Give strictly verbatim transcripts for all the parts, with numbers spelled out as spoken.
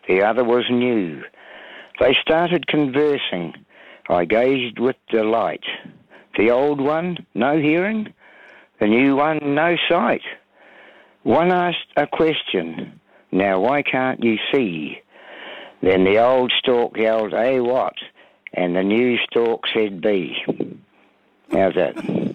the other was new. They started conversing. I gazed with delight. The old one, no hearing. The new one, no sight. One asked a question. Now why can't you see? Then the old stork yelled, "Hey, what?" And the new stork said, "B." How's that?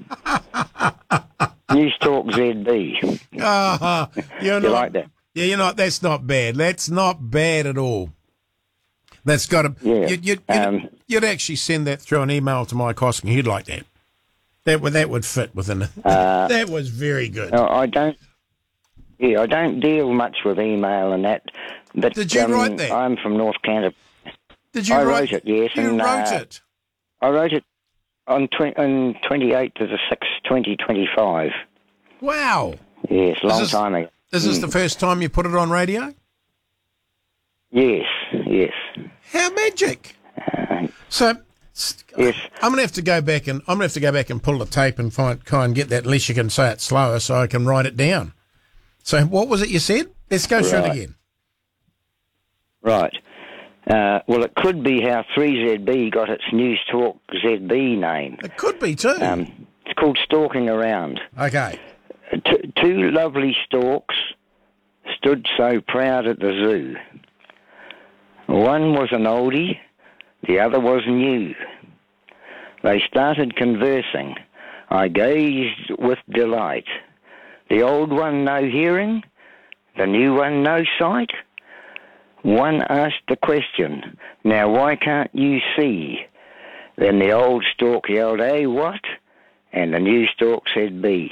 New stork Z B. Uh, you're you not, like that? Yeah, you're not. That's not bad. That's not bad at all. That's got to. Yeah. You'd, you'd, um, you'd, you'd actually send that through an email to Mike Hosking. He'd like that. That would that would fit within it. Uh, that was very good. No, I don't. Yeah, I don't deal much with email and that. But Did you um, write that? I'm from North Canterbury. Did you I write wrote it? Yes. You and, wrote uh, it. I wrote it on tw- on twenty-eighth of the sixth, twenty twenty-five. Wow. Yes, long this, time ago. Is this Mm. the first time you put it on radio? Yes, yes. How magic! Uh, So, yes. I'm gonna have to go back and I'm gonna have to go back and pull the tape and find try and get that. Unless you can say it slower, so I can write it down. So, what was it you said? Let's go through it Right. again. Right. Uh, well, it could be how three Z B got its News Talk Z B name. It could be too. Um, it's called Stalking Around. Okay. T- two lovely storks stood so proud at the zoo. One was an oldie, the other was new. They started conversing. I gazed with delight. The old one no hearing, the new one no sight. One asked the question, "Now why can't you see?" Then the old stork yelled, "Hey, what?" And the new stork said, "B."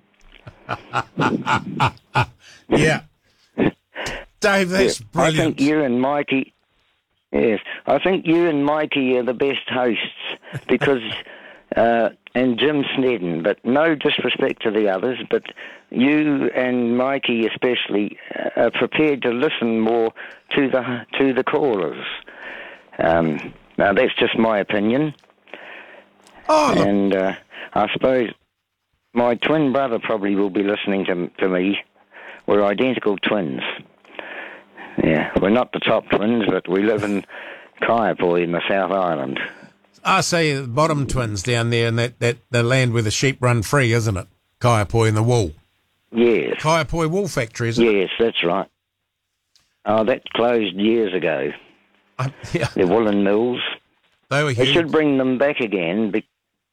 Yeah. Dave, that's Yeah, brilliant. I think you and Mikey, yes, I think you and Mikey are the best hosts because, uh, and Jim Snedden, but no disrespect to the others, but you and Mikey especially are prepared to listen more to the to the callers. Um, now that's just my opinion, oh, look, and uh, I suppose my twin brother probably will be listening to to me. We're identical twins. Yeah, we're not the top twins, but we live in Kaiapoi in the South Island. I say the bottom twins down there in that, that the land where the sheep run free, isn't it? Kaiapoi and the wool. Yes. Kaiapoi wool factory, isn't it? Yes, that's right. Oh, that closed years ago. Uh, yeah, The woolen mills. they were They huge. should bring them back again. But,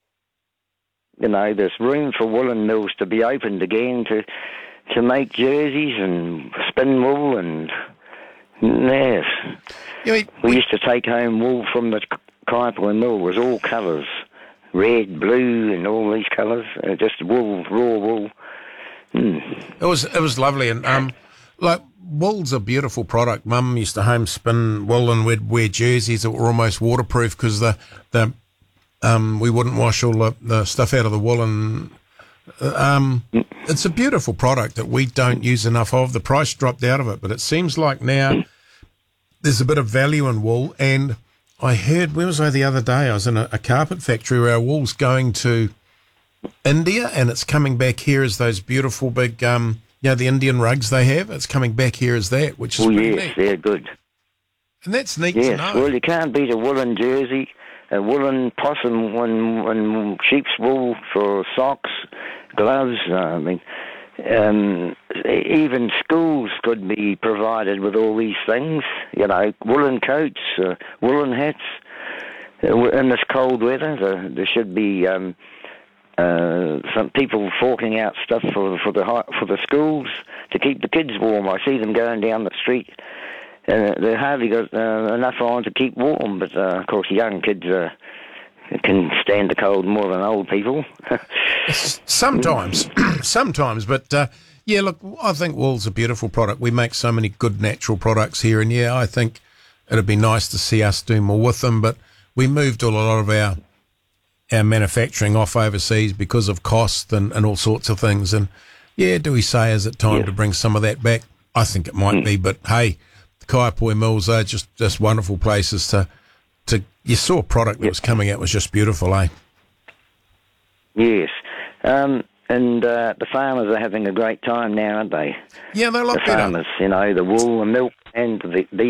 you know, there's room for woolen mills to be opened again to to make jerseys and spin wool and yes. You mean, We used to take home wool from the Kaiapoi mill. It was all colours, red, blue, and all these colours. Uh, just wool, raw wool. Mm. it was it was lovely, and um, like wool's a beautiful product. Mum used to home spin wool, and we'd wear jerseys that were almost waterproof because the the um we wouldn't wash all the, the stuff out of the wool, and uh, um it's a beautiful product that we don't use enough of. The price dropped out of it, but it seems like now there's a bit of value in wool. And I heard, where was I the other day? I was in a, a carpet factory where our wool's going to India, and it's coming back here as those beautiful big, um, you know, the Indian rugs they have. It's coming back here as that, which is Oh, pretty yes, neat. they're good. And that's neat to Yes, know. well, you can't beat a woolen jersey, a woolen possum and, and sheep's wool for socks, gloves. Uh, I mean, um, even schools could be provided with all these things. You know, woolen coats, uh, woolen hats. Uh, in this cold weather, there, there should be um, uh, some people forking out stuff for for the hi- for the schools to keep the kids warm. I see them going down the street. Uh, they hardly got uh, enough on to keep warm, but uh, of course young kids uh, can stand the cold more than old people. Sometimes, sometimes, but uh, yeah, look, I think wool's a beautiful product. We make so many good natural products here, and yeah, I think it'd be nice to see us do more with them. But we moved all a lot of our our manufacturing off overseas because of cost and, and all sorts of things. And yeah, do we say is it time Yeah. to bring some of that back? I think it might Mm. be, but hey, the Kaiapoi mills are just just wonderful places to to. You saw a product that Yep. was coming out was just beautiful, eh? Yes. Um, and uh, the farmers are having a great time now, aren't they? Yeah, they're a lot The better. farmers, you know, the wool, the milk, and the, the